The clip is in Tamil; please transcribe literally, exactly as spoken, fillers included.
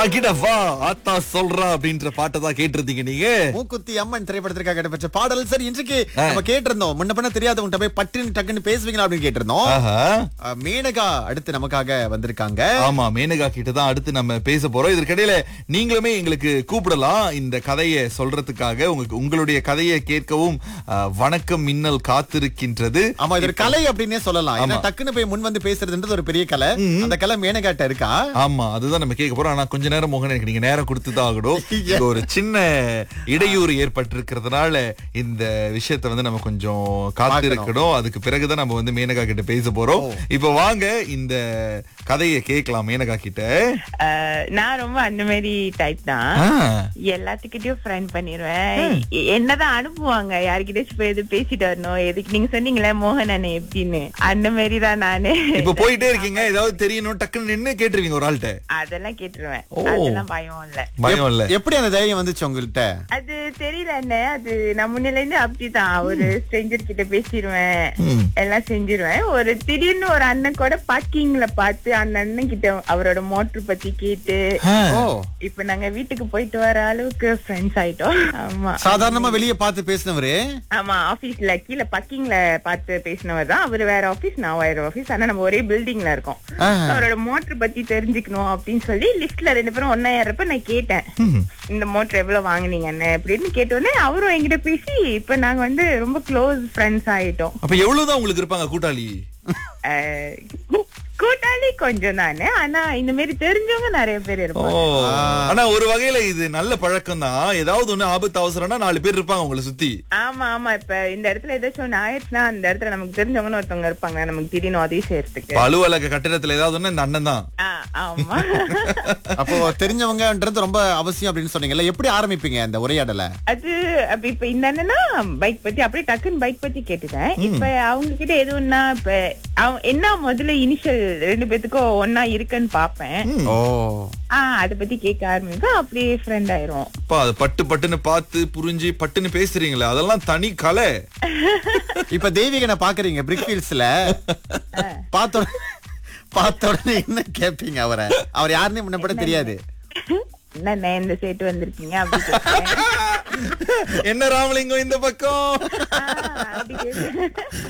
தாக்கிட வா ஆத்தா சொல்றா அப்படின்ற பாட்டை தான் கேட்டிருந்தீங்க நீங்க. மூக்குத்தி அம்மன் திரைப்படத்திற்காக இடம்பெற்ற பாடல். சரி, இன்றைக்கு நம்ம கேட்டிருந்தோம் முன்ன பண்ண தெரியாதவங்க போய் பட்டுன்னு டக்குன்னு பேசுவீங்களா அப்படின்னு கேட்டிருந்தோம். ஆஹா. அஹ், மேனகா அடுத்து நமக்காக வந்திருக்காங்க. ஆமா, மேனகா கிட்ட தான் அடுத்து நம்ம பேச போறோம். இதற்கிடையில நீங்களுமே எங்களுக்கு கூப்பிடலாம் இந்த கதையை சொல்றதுக்காக. உங்களுக்கு உங்களுடைய கதையை கேட்கவும் அஹ், வணக்கம் மின்னல் காத்திருக்கின்றது. ஆமா, இது ஒரு கலை அப்படின்னே சொல்லலாம். ஏன்னா டக்குன்னு போய் முன் வந்து பேசுறதுன்றது ஒரு பெரிய கலை. அந்த கலை மேனகாட்ட இருக்கா? ஆமா, அதுதான் நம்ம கேட்க போறோம். ஆனா கொஞ்ச நேரம் மோகன் எனக்கு நீங்க நேரம் கொடுத்துதான் ஆகணும். இங்க ஒரு சின்ன இடையூறு ஏற்பட்டிருக்கிறதுனால இந்த விஷயத்தை வந்து நம்ம கொஞ்சம் காத்திருக்கணும். அதுக்கு பிறகுதான் நம்ம வந்து மேனகா கிட்ட பேச போறோம். இப்ப வாங்க இந்த கதையை கேட்கலாம் மேனகா கிட்ட. அஹ், நான் ரொம்ப அந்த மாதிரி டைப் தான். ஆ. எல்லாத்துக்கிட்டயும் ஃப்ரெண்ட் பண்ணிருவேன். எ- என்னதான் அனுப்புவாங்க, யாருக்கிட்டயும் போய் எது பேசிட்டு வரணும், எதுக்கு நீங்க சொன்னீங்களே மோகன் அண்ணே எப்படின்னு, அந்த மாதிரி தான் நானு. இப்ப போயிட்டே இருக்கீங்க, ஏதாவது தெரியணும் டக்குன்னு நின்னு கேட்டுருவீங்க ஒரு ஆள்கிட்ட. அதெல்லாம் கேட்டுருவேன். ஓ. அதெல்லாம் பயம் இல்ல. பயம் இல்ல. எப்படி அந்த தைரியம் வந்துச்சு உங்கள்கிட்ட? அது தெரியல அண்ணே, அது நம்ம முன்னில இருந்து அப்படிதான். ஒரு ஸ்ட்ரேஞ்சர் கிட்ட பேசிடுவேன், ம். எல்லாம் செஞ்சிருவேன். ஒரு திடீர்னு ஒரு அண்ணன் கூட பார்க்கிங்ல பார்த்து அந்த அண்ணன் கிட்ட அவரோட மோட்டர் பத்தி கேட்டு ஆ. ஓ, இப்ப நாங்க வீட்டுக்கு போயிட்டு வர அளவுக்கு ஃப்ரெண்ட்ஸ் ஆயிட்டோம். ஆமா சாதாரணமா வெளியே பார்த்து பேசினவரு. ஆமா, ஆபீஸ்ல கீழே பார்க்கிங்ல பார்த்து பேசினவர் தான். அவரு வேற ஆபீஸ், நான் வேற ஆபீஸ். ஆனா நம்ம ஒரே பில்டிங்ல இருக்கோம். ஆஹ். அவரோட மோட்டர் பத்தி தெரிஞ்சுக்கணும் அப்படின்னு சொல்லி லிஸ்ட்ல ரெண்டு பேரும் ஒன்னா ஏறப்ப நான் கேட்டேன், ம். இந்த மோட்டர் எவ்வளவு வாங்குனீங்க அப்படின்னு கேட்டோன்னே அவரும் என்கிட்ட பேசி இப்ப நாங்க வந்து ரொம்ப க்ளோஸ் ஃப்ரெண்ட்ஸ் ஆயிட்டோம். அப்ப எவ்வளவுதான் உங்களுக்கு இருப்பாங்க கூட்டாளி? அஹ், கூட்டாளி கொஞ்சம் தானே, ஆனா இந்த மாதிரி தெரிஞ்சவங்க நிறைய பேர் ஓ, இருப்பாங்க. ஆனா ஒரு வகையில இது நல்ல பழக்கம் தான். ஏதாவது ஒண்ணு ஆபத்து அவசரம்னா நாலு பேர் இருப்பாங்க உங்களை சுத்தி. ஆமா ஆமா, இப்ப இந்த இடத்துல ஏதாச்சும் ஒண்ணு ஆயிடுச்சுன்னா அந்த இடத்துல நமக்கு தெரிஞ்சவங்கன்னு ஒருத்தவங்க இருப்பாங்க, நமக்கு திடீர்னு உதவி செய்யறதுக்கு. இப்ப அலுவலக கட்டிடத்துல ஏதாவது ஒண்ணு இந்த அண்ணன் தான். ஆ, ஆமா. அப்போ தெரிஞ்சவங்கன்றது ரொம்ப அவசியம் அப்படின்னு சொன்னீங்கல்ல, எப்படி ஆரம்பிப்பீங்க அந்த உரையாடலை? அது அப்ப இப்ப இந்த அண்ணனா பைக் பத்தி அப்படியே டக்குன்னு பைக் பத்தி கேட்டுட்டேன். இப்ப அவங்க கிட்ட எதுவும்னா இப்ப அவ- என்ன முதல்ல இனிஷியல் ரெண்டு பேத்துக்கும் ஒன்னா இருக்குன்னு பாப்பேன். ஓ, ஆஹ் அத பத்தி கேட்க ஆரம்பிப்பேன், அப்படியே ஃப்ரெண்ட் ஆயிரும். அப்பா அது பட்டு பட்டுன்னு பார்த்து புரிஞ்சு பட்டுன்னு பேசுறீங்களே, அதெல்லாம் தனி கலை. இப்ப தெய்வீகனை பாக்குறீங்க பிரிக்ஃபீல்ட்ஸ்ல, பார்த்த உடனே- பார்த்த உடனே என்ன கேப்பீங்க அவரை? அவர் யாருன்னே முன்னப்பட தெரியாது. என்ன இந்த சேட்டு வந்திருக்கீங்க அப்படி கேட்பேன். என்ன ராமலிங்கம் இந்த பக்கம்? ஆஹ் அப்படி கேட்பேன்.